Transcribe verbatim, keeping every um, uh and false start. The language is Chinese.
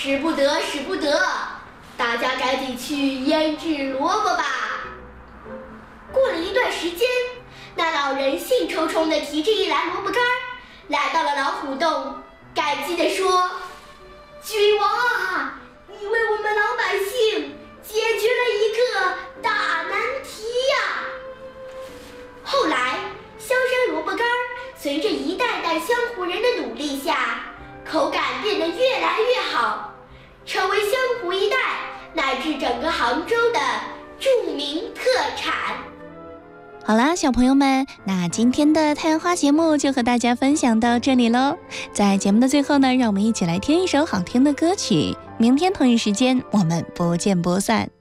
使不得，使不得！大家赶紧去腌制萝卜吧。过了一段时间，那老人兴冲冲地提着一篮萝卜干来到了老虎洞，感激地说：“君王啊，你为我们老百姓解决了一个大难题呀！”后来，香山萝卜干随着一代代湘湖人的努力下，口感变得越来越好，成为湘湖一带乃至整个杭州的著名特产。 好啦，小朋友们，那今天的太阳花节目就和大家分享到这里咯。在节目的最后呢，让我们一起来听一首好听的歌曲。明天同一时间，我们不见不散。